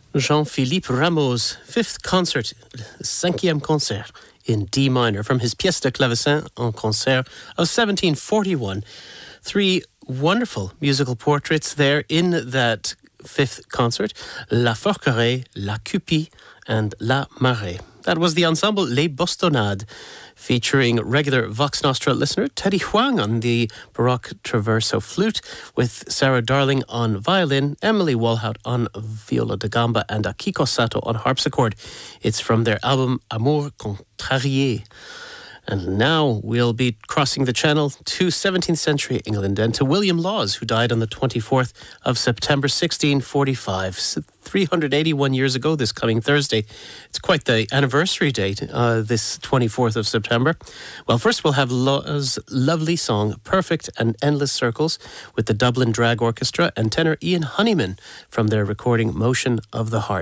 Jean-Philippe Rameau's fifth concert, cinquième concert in D minor from his Pièce de clavecin en concert of 1741. Three wonderful musical portraits there in that fifth concert: La Forquerie, La Cupie and La Marée. That was the ensemble Les Bostonnades, featuring regular Vox Nostra listener Teddy Huang on the Baroque Traverso flute, with Sarah Darling on violin, Emily Walhout on viola da gamba and Akiko Sato on harpsichord. It's from their album Amour Contrarié. And now we'll be crossing the channel to 17th century England and to William Laws, who died on the 24th of September 1645, 381 years ago this coming Thursday. It's quite the anniversary date, this 24th of September. Well, first we'll have Laws' lovely song, Perfect and Endless Circles, with the Dublin Drag Orchestra and tenor Ian Honeyman from their recording Motion of the Heart.